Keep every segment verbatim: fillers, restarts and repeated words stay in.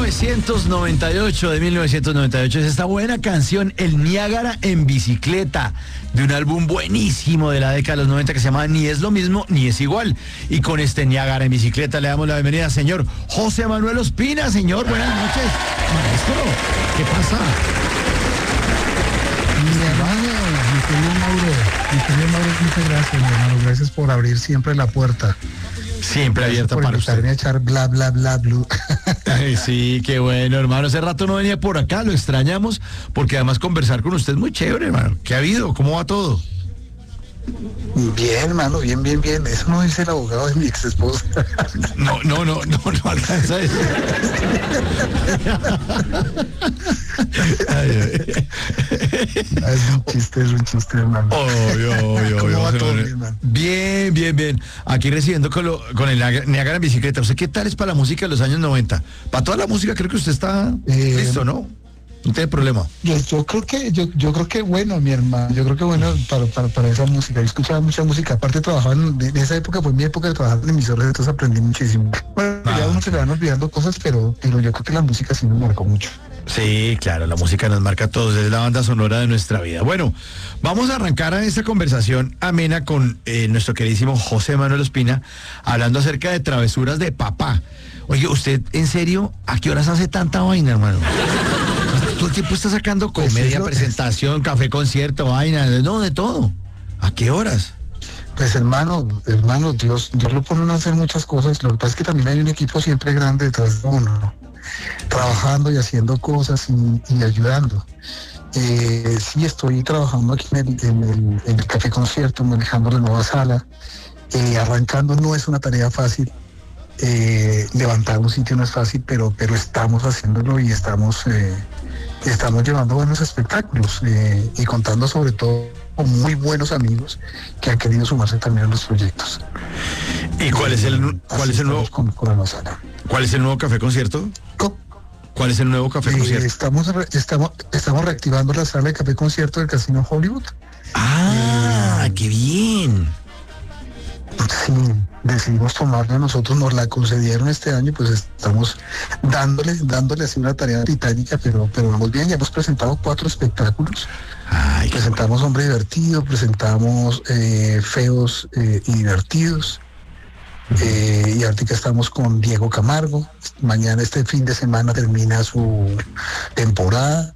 novecientos noventa y ocho, de mil novecientos noventa y ocho, es esta buena canción, El Niágara en bicicleta, de un álbum buenísimo de la década de los noventa que se llama Ni es lo mismo, ni es igual. Y con este Niágara en bicicleta le damos la bienvenida al señor José Manuel Ospina. Señor, buenas noches. Maestro, ¿qué pasa? Mi hermano, mi querido Mauro, mi querido Mauro, muchas gracias, mi hermano. Gracias por abrir siempre la puerta. Siempre abierta por para usted. A echar bla, bla, bla, bla. Ay, sí, qué bueno, hermano. Hace rato no venía por acá, lo extrañamos, porque además conversar con usted es muy chévere, hermano. ¿Qué ha habido? ¿Cómo va todo? Bien, hermano, bien, bien, bien. Eso no dice el abogado de mi ex esposa. No, no, no, no, no alcanza eso. Ay, ay. Es un chiste, es un chiste, hermano. Obvio, obvio, ¿Cómo obvio. va todo, Bien, mi hermano? bien, bien, bien. Aquí recibiendo con, lo, con el Niágara en bicicleta. ¿Usted qué tal es para la música de los años noventa? Para toda la música creo que usted está Eh, listo, ¿no? No tiene problema. Yo, yo creo que, yo, yo creo que bueno, mi hermano, yo creo que bueno para, para, para esa música. Yo escuchaba mucha música, aparte trabajaba en, en esa época fue mi época de trabajar en emisoras, entonces aprendí muchísimo. Bueno, Ah. ya uno se le van olvidando cosas, pero, pero yo creo que la música sí me marcó mucho. Sí, claro, la música nos marca a todos, es la banda sonora de nuestra vida. Bueno, vamos a arrancar a esta conversación amena con eh, nuestro queridísimo José Manuel Ospina, hablando acerca de travesuras de papá. Oye, ¿usted en serio a qué horas hace tanta vaina, hermano? Todo el tiempo está sacando Pues comedia, eso- presentación, café, concierto, vaina, no, de todo. ¿A qué horas? Pues hermano, hermano, Dios, Dios lo pone a uno a hacer muchas cosas. Lo que pasa es que también hay un equipo siempre grande detrás de uno, ¿no? Trabajando y haciendo cosas y, y ayudando. Eh, sí, estoy trabajando aquí en el, en el, en el café concierto, manejando la nueva sala. Eh, arrancando no es una tarea fácil. Eh, levantar un sitio no es fácil, pero, pero estamos haciéndolo y estamos, eh, estamos llevando buenos espectáculos eh, y contando sobre todo con muy buenos amigos que han querido sumarse también a los proyectos. ¿Y cuál es el cuál Así es el nuevo estamos con, con la nueva sala. cuál es el nuevo café concierto? Co- ¿Cuál es el nuevo café eh, concierto? estamos, re- estamos, estamos reactivando la sala de café concierto del Casino Hollywood. Ah, qué bien. Sí, decidimos tomarla nosotros, nos la concedieron este año, pues estamos dándole, dándole así una tarea titánica, pero, pero vamos bien, ya hemos presentado cuatro espectáculos. Ay, qué Presentamos Hombre Divertido, presentamos eh, Feos eh, y Divertidos. Eh, y ahorita estamos con Diego Camargo. Mañana, este fin de semana, termina su temporada.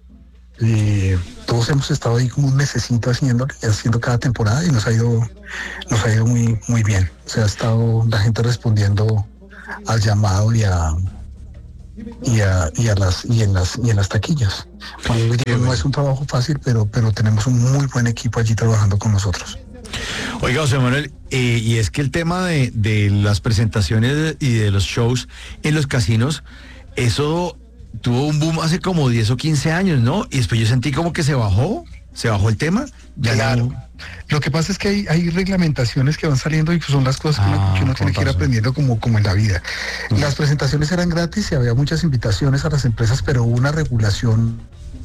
Eh, todos hemos estado ahí como un mesecito haciendo, haciendo cada temporada y nos ha ido, nos ha ido muy, muy bien. O sea, ha estado la gente respondiendo al llamado y a y a, y a las y en las y en las taquillas. Bueno, digo, no es un trabajo fácil, pero pero tenemos un muy buen equipo allí trabajando con nosotros. Oiga, José Manuel, eh, y es que el tema de, de las presentaciones y de los shows en los casinos, eso tuvo un boom hace como diez o quince años, ¿no? Y después yo sentí como que se bajó, se bajó el tema. Ya Claro. no- Lo que pasa es que hay, hay reglamentaciones que van saliendo y que son las cosas que uno, Ah, que uno tiene con que ir razón. aprendiendo como, como en la vida. Las presentaciones eran gratis y había muchas invitaciones a las empresas, pero hubo una regulación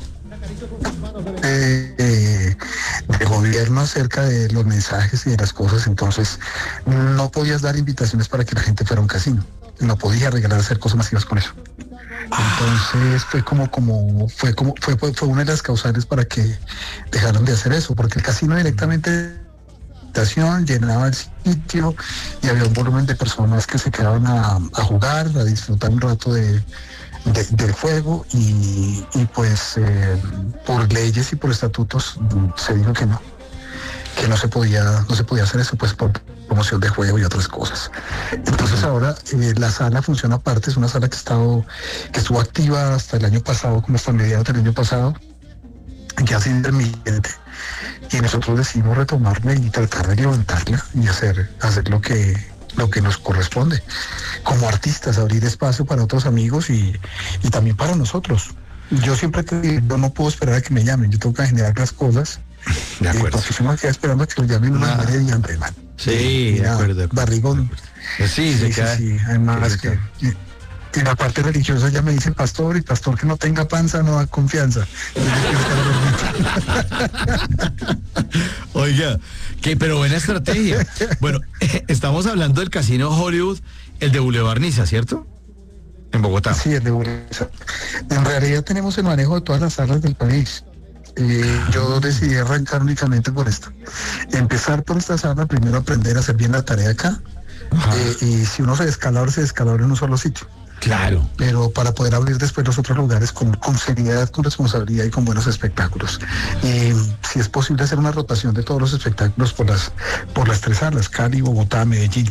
eh, eh, de gobierno acerca de los mensajes y de las cosas. Entonces no podías dar invitaciones para que la gente fuera a un casino. No podías regalar hacer cosas masivas con eso. Entonces fue como, como, fue como, fue, fue, fue una de las causales para que dejaron de hacer eso, porque el casino directamente llenaba el sitio y había un volumen de personas que se quedaban a, a jugar, a disfrutar un rato de, de- del juego y, y pues eh, por leyes y por estatutos mm, se dijo que no, que no se podía, no se podía hacer eso pues por promoción de juego y otras cosas. Entonces ahora eh, la sala funciona aparte, es una sala que ha estado, que estuvo activa hasta el año pasado, como hasta mediados del año pasado, que hace intermitente, y nosotros decidimos retomarla y tratar de levantarla y hacer, hacer lo que lo que nos corresponde como artistas, abrir espacio para otros amigos y, y también para nosotros. Yo siempre te digo, yo no puedo esperar a que me llamen, yo tengo que generar las cosas. De Eh, acuerdo. porque si no me queda esperando a que lo llamen una Ah. manera y hambre, man. Sí, Y de nada, acuerdo, de acuerdo. Barrigón. Pues sí, se Sí, sí, queda. sí, además sí, que... y- en la parte religiosa ya me dice pastor, y pastor que no tenga panza no da confianza. Entonces, yo quiero estar gordito. Oiga, que pero buena estrategia. Bueno, estamos hablando del Casino Hollywood, el de Boulevard Niza, ¿cierto? En Bogotá. Sí, el de Bogotá. En realidad tenemos el manejo de todas las salas del país. Eh, yo decidí arrancar únicamente por esto. Empezar por esta sala, primero aprender a hacer bien la tarea acá. Eh, y si uno se descalabra, se descalabra en un solo sitio. Claro. Pero para poder abrir después los otros lugares con, con seriedad, con responsabilidad y con buenos espectáculos. Y si es posible hacer una rotación de todos los espectáculos por las, por las tres salas, Cali, Bogotá, Medellín.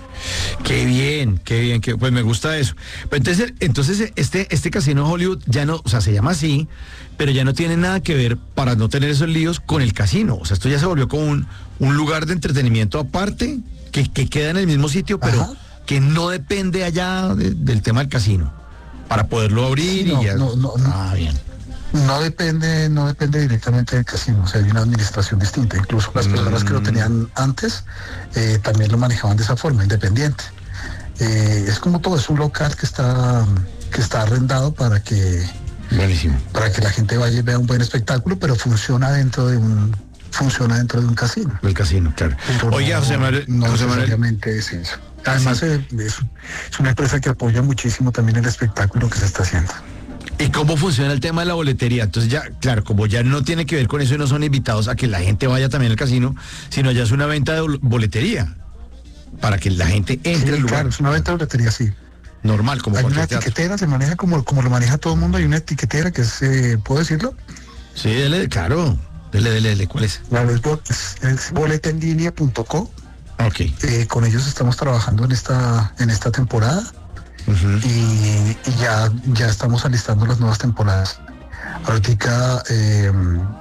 Qué bien, qué bien, que pues me gusta eso. Pero entonces, entonces este, este casino Hollywood ya no, o sea, se llama así, pero ya no tiene nada que ver, para no tener esos líos, con el casino. O sea, esto ya se volvió como un, un lugar de entretenimiento aparte, que, que queda en el mismo sitio, pero Ajá. que no depende allá de, del tema del casino, para poderlo abrir sí, no, y ya. No, no, no. Ah, bien. No depende, no depende directamente del casino, o sea, hay una administración distinta. Incluso las personas mm. que lo tenían antes eh, también lo manejaban de esa forma, independiente. Eh, es como todo, es un local que está, que está arrendado para que, Buenísimo. para que la gente vaya y vea un buen espectáculo, pero funciona dentro de un, funciona dentro de un casino. El casino, claro. Pero Oye, no, José Manuel, no José necesariamente Manuel. es eso. Además sí. eh, es, es una empresa que apoya muchísimo también el espectáculo que se está haciendo. ¿Y cómo funciona el tema de la boletería? Entonces ya, claro, como ya no tiene que ver con eso y no son invitados a que la gente vaya también al casino, sino ya es una venta de boletería para que la gente entre sí, al lugar. Claro, es una venta de boletería, sí. Normal, como hay cualquier una teatro. Etiquetera, se maneja como, como lo maneja todo el mundo, hay una etiquetera que es, eh, ¿puedo decirlo? Sí, dele, claro, dele, dele, dele, ¿cuál es? La es, es boleta en línea punto co. Ok. Eh, con ellos estamos trabajando en esta, en esta temporada. Uh-huh. y, y ya, ya estamos alistando las nuevas temporadas. Ahorita eh,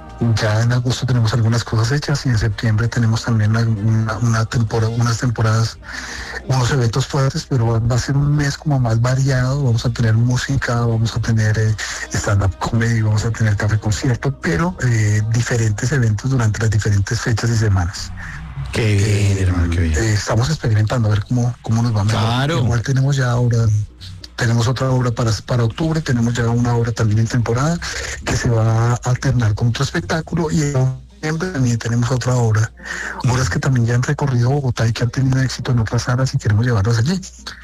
ya en agosto tenemos algunas cosas hechas y en septiembre tenemos también una, una, una temporada, unas temporadas, unos eventos fuertes, pero va a ser un mes como más variado. Vamos a tener música, vamos a tener eh, stand-up comedy, vamos a tener café concierto, pero eh, diferentes eventos durante las diferentes fechas y semanas. Qué bien, eh, hermano, qué bien. Eh, estamos experimentando a ver cómo, cómo nos va mejor. Claro. Igual tenemos ya ahora, tenemos otra obra para, para octubre, tenemos ya una obra también en temporada que se va a alternar con otro espectáculo y en noviembre también tenemos otra obra. Obras que también ya han recorrido Bogotá y que han tenido éxito en otras salas y queremos llevarlas allí.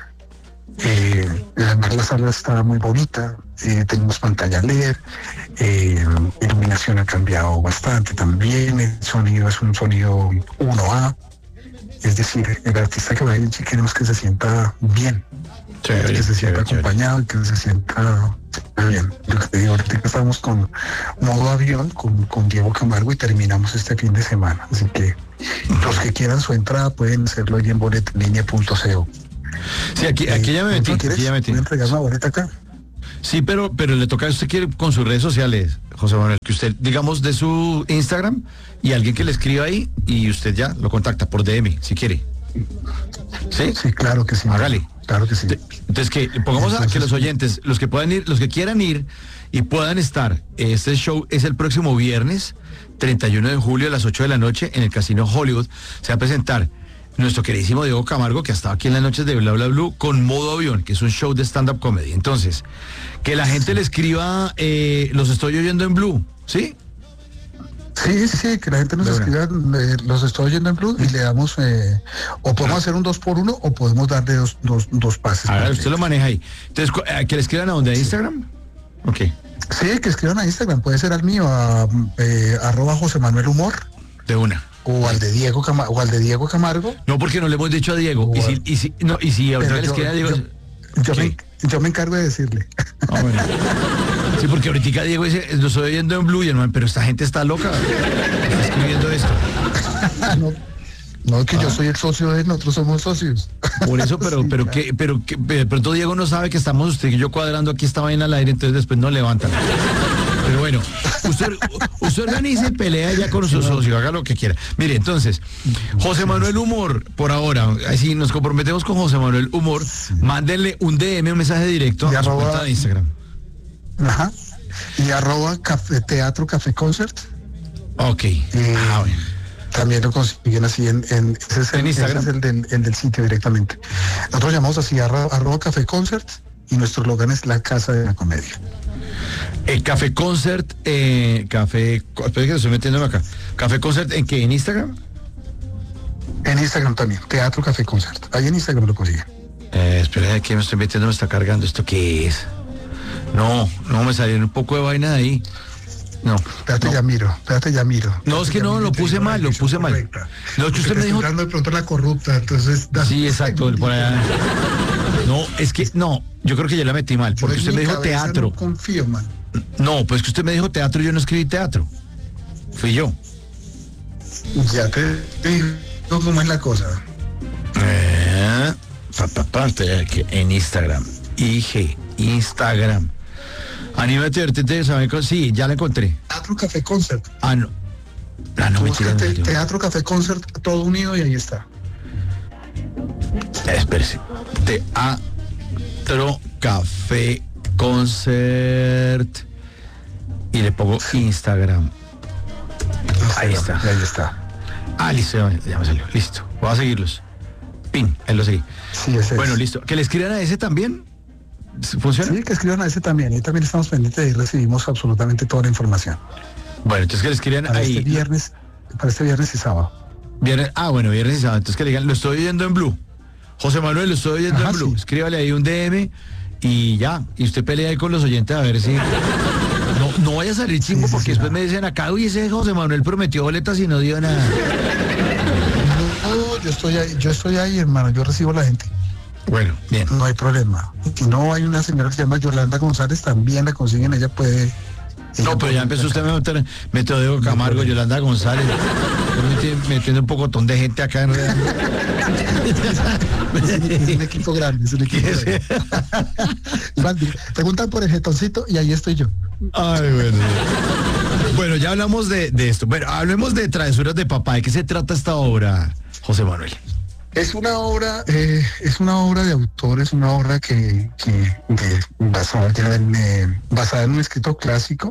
Eh, además la sala está muy bonita, eh, tenemos pantalla L E D, eh, iluminación ha cambiado bastante también, el sonido es un sonido uno A, es decir, el artista que va a ir queremos que se sienta bien, chévere, que se sienta chévere, acompañado, que se sienta bien. Lo que te digo, ahorita estamos con modo avión con, con Diego Camargo y terminamos este fin de semana, así que los que quieran su entrada pueden hacerlo ahí en boleta en línea punto co. Sí, aquí, aquí ya me metí. Aquí ya me metí. ¿Puedo entregar una boleta acá? Sí, pero, pero le toca a usted que con sus redes sociales, José Manuel, que usted, digamos, de su Instagram y alguien que le escriba ahí y usted ya lo contacta por D M, si quiere. ¿Sí? Sí, claro que sí. Hágale. Claro que sí. Entonces, que pongamos Entonces, a que los oyentes, los que puedan ir, los que quieran ir y puedan estar, este show es el próximo viernes, treinta y uno de julio a las ocho de la noche en el Casino Hollywood. Se va a presentar nuestro queridísimo Diego Camargo, que ha estado aquí en las noches de Bla Bla Blue, con Modo Avión, que es un show de stand-up comedy. Entonces, que la gente le escriba, eh, los estoy oyendo en Blue, ¿sí? Sí, sí, sí, que la gente nos escriba, eh, los estoy oyendo en Blue y le damos, eh, o podemos hacer un dos por uno o podemos darle dos, dos, dos pases. A ver, usted lo maneja ahí. Entonces, ¿que le escriban a dónde? ¿A Instagram? Ok. Sí, que escriban a Instagram, puede ser al mío, a eh, arroba José Manuel Humor. De una. O al de Diego Camargo, o al de Diego Camargo. No, porque no le hemos dicho a Diego. Y si, y si, no, y si ahorita le escribe a Diego. Yo, yo, me, yo me encargo de decirle. Ah, bueno. Sí, porque ahorita Diego dice, lo estoy oyendo en Blue, y hermano, pero esta gente está loca. Está escribiendo esto. no, no, que ah. yo soy el socio de él, nosotros somos socios. Por eso, pero, sí, pero claro. que, pero que, de pronto Diego no sabe que estamos usted y yo cuadrando aquí esta vaina al aire, entonces después no levantan. Pero bueno, usted, usted organice, pelea ya con su socio, haga lo que quiera. Mire, entonces, José Manuel Humor, por ahora, así nos comprometemos con José Manuel Humor, mándenle un D M, un mensaje directo y a arroba, su cuenta de Instagram. Ajá. Y arroba café, teatro café concert. Ok. Y ah, bueno. También lo consiguen así en, en, ese es el, ¿En Instagram? Ese es el del, el del sitio directamente. Nosotros llamamos así arroba, arroba café concert y nuestro eslogan es la casa de la comedia. El Café Concert, eh, Café, espera que estoy metiéndome acá. Café Concert, ¿en qué? ¿En Instagram? En Instagram también, Teatro Café Concert. Ahí en Instagram lo consiguen. Eh, espera, aquí me estoy metiendo, me está cargando. ¿Esto qué es? No, no, me salieron un poco de vaina de ahí. No. Espérate, no. ya miro, espérate, ya miro. No, es que no, lo puse mal, lo puse mal. No, que usted me dijo... de pronto la corrupta, entonces... Sí, exacto, por allá. No, es que, no, yo creo que ya la metí mal, porque usted me dijo teatro. No confío, man. No, pues que usted me dijo teatro y yo no escribí teatro. Fui yo. Ya te digo cómo es la cosa. Eh, pa, pa, pa, aquí, en Instagram. I G, Instagram. Anímate a divertirte, ¿sabe? Sí, ya la encontré. Teatro Café Concert. Ah, no. Ah, no, mentira, Búscate no, Teatro Café Concert, todo unido y ahí está. Espérese. Teatro Café Concert. Y le pongo Instagram. Ahí está. Ahí está. Ah, listo, ya, ya me salió. Listo. Voy a seguirlos. Pin, ahí lo seguí. Sí, ese Bueno, es. listo. ¿Que le escriban a ese también? ¿Funciona? Sí, que escriban a ese también. Ahí también estamos pendientes y recibimos absolutamente toda la información. Bueno, entonces que le escriban Para ahí. este viernes, para este viernes y sábado. Viernes, ah, bueno, viernes y sábado. Entonces que le digan, lo estoy oyendo en Blue. José Manuel, lo estoy oyendo Ajá, en Blue. sí. Escríbale ahí un D M y ya. Y usted pelea ahí con los oyentes a ver si... No, no vaya a salir chimbo, Sí, sí, porque sí, después no. me dicen acá, uy, ese José Manuel prometió boletas y no dio nada. No, yo estoy ahí, yo estoy ahí, hermano. Yo recibo a la gente. Bueno, bien. No hay problema. Si no, hay una señora que se llama Yolanda González, también la consiguen, ella puede... ella No, pero ya puede- empezó usted a meter Metodeo Camargo, Yolanda González. Estoy meti- metiendo un pocotón de gente acá en realidad. Es un equipo grande, es un equipo grande. Valdi, preguntan por el jetoncito y ahí estoy yo. Ay, bueno. Bueno, ya hablamos de, de esto. Bueno, hablemos de Travesuras de Papá. ¿De qué se trata esta obra, José Manuel? Es una obra, eh, es una obra de autor, es una obra que, que de- basada, en, eh, basada en un escrito clásico,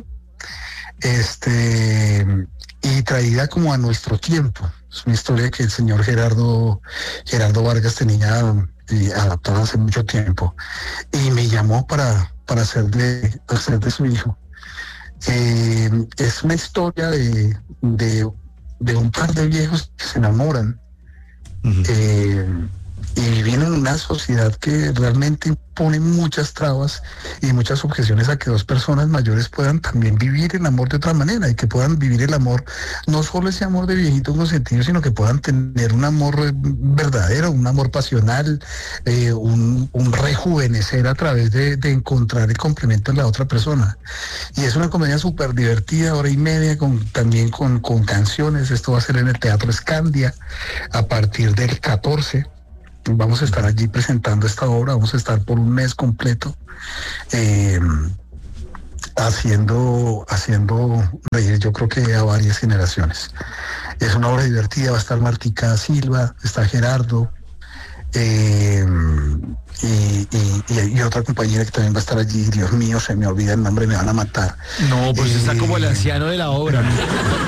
este, y traída como a nuestro tiempo. Es una historia que el señor Gerardo, Gerardo Vargas tenía eh, adaptada hace mucho tiempo y me llamó para, para hacer de, hacer de su hijo. Eh, es una historia de, de, de un par de viejos que se enamoran. Ujú. Eh, y viven en una sociedad que realmente impone muchas trabas y muchas objeciones a que dos personas mayores puedan también vivir el amor de otra manera y que puedan vivir el amor, no solo ese amor de viejitos consentidos, sino que puedan tener un amor eh, verdadero, un amor pasional, eh, un, un rejuvenecer a través de, de encontrar el complemento en la otra persona. Y es una comedia súper divertida, hora y media, con, también con, con canciones. Esto va a ser en el Teatro Escandia a partir del catorce. Vamos a estar allí presentando esta obra, vamos a estar por un mes completo eh, haciendo, haciendo reír, yo creo que a varias generaciones. Es una obra divertida, va a estar Martica Silva, está Gerardo, eh, y, y, y, y otra compañera que también va a estar allí. Dios mío, se me olvida el nombre, me van a matar. No, pues Eh, está como el anciano de la obra.